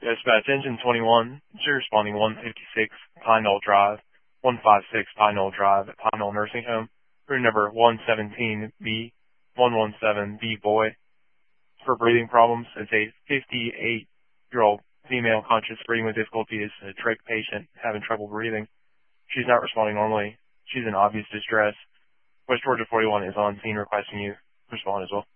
Dispatch engine 21, you're responding 156 Pine Knoll Drive, 156 Pine Knoll Drive at Pine Knoll Nursing Home. Room number 117B, 117B boy. For breathing problems, it's a 58-year-old female conscious breathing with difficulty. Is a trach patient having trouble breathing. She's not responding normally. She's in obvious distress. West Georgia 41 is on scene requesting you respond as well.